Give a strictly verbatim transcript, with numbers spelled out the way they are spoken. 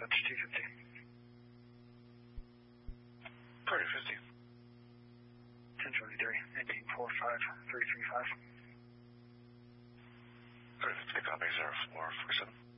that's two fifty. thirty fifty. ten twenty-three, eighteen four five, three three five. thirty fifty, copy, zero four four seven.